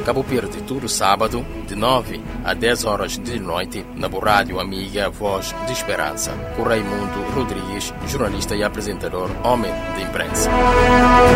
Cabo Verde, todo sábado, de 9 a 10 horas de noite, na Rádio Amiga Voz de Esperança, com Raimundo Rodrigues, jornalista e apresentador, homem de imprensa.